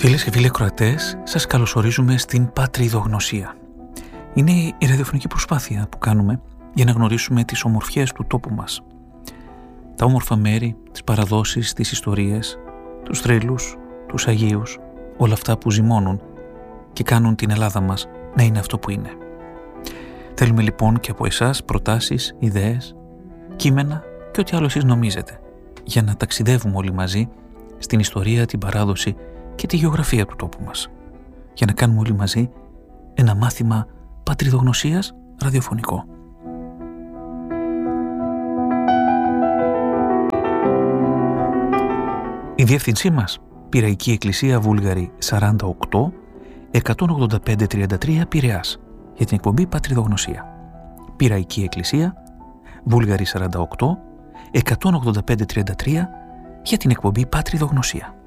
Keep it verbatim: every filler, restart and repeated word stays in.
Φίλες και φίλοι ακροατές, σας καλωσορίζουμε στην Πατριδογνωσία. Είναι η ραδιοφωνική προσπάθεια που κάνουμε για να γνωρίσουμε τις ομορφιές του τόπου μας. Τα όμορφα μέρη, τις παραδόσεις, τις ιστορίες, τους θρύλους, τους Αγίους, όλα αυτά που ζυμώνουν και κάνουν την Ελλάδα μας να είναι αυτό που είναι. Θέλουμε λοιπόν και από εσάς προτάσεις, ιδέες, κείμενα και ό,τι άλλο εσείς νομίζετε, για να ταξιδεύουμε όλοι μαζί στην ιστορία, την παράδοση και τη γεωγραφία του τόπου μας, για να κάνουμε όλοι μαζί ένα μάθημα πατριδογνωσίας ραδιοφωνικό. Η διεύθυνσή μας: Πειραϊκή Εκκλησία Βούλγαρη σαράντα οκτώ εκατόν ογδόντα πέντε τριάντα τρία Πειραιάς, για την εκπομπή Πατριδογνωσία. Πειραϊκή Εκκλησία Βούλγαρη σαράντα οκτώ εκατόν ογδόντα πέντε τριάντα τρία για την εκπομπή Πατριδογνωσία.